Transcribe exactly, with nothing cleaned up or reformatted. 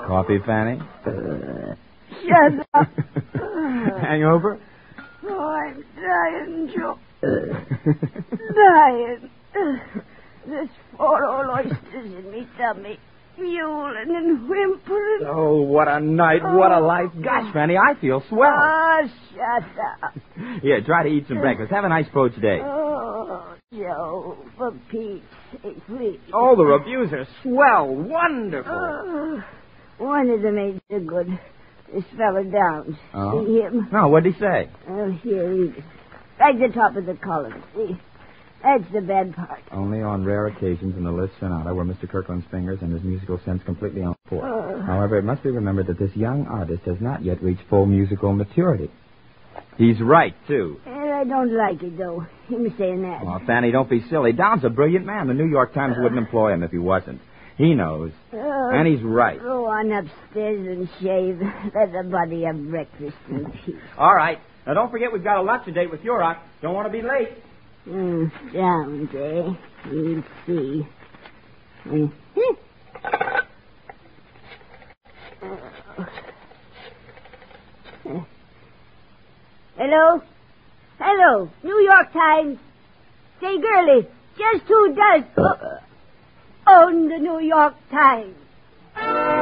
Coffee, Fanny? Uh, shut up. Hangover? Oh, I'm dying, Joe. dying. There's four old oysters in me tummy. Mewling and whimpering. Oh, what a night. What a life. Gosh, Fanny, I feel swell. Oh, shut up. Here, try to eat some breakfast. Have a nice poached egg. Oh, Joe, for Pete's sake, please. Oh, the reviews are swell. Wonderful. Oh, one of them ain't so good. This fella Downs. Oh? See him? No, what'd he say? Oh, here, eat it. Right at the top of the column, see? That's the bad part. Only on rare occasions in the Liszt Sonata were Mister Kirkland's fingers and his musical sense completely on point. Oh. However, it must be remembered that this young artist has not yet reached full musical maturity. He's right, too. Well, I don't like it, though. Him saying that. Oh, Fanny, don't be silly. Downs a brilliant man. The New York Times uh. wouldn't employ him if he wasn't. He knows. Oh, and he's right. Go on upstairs and shave. Let the body have breakfast in peace. All right. Now, don't forget we've got a lecture date with Yurok. Don't want to be late. Mm, Downs, eh? We'll see. Mm. Hello? Hello, New York Times. Say, girlie, just who does uh, own the New York Times?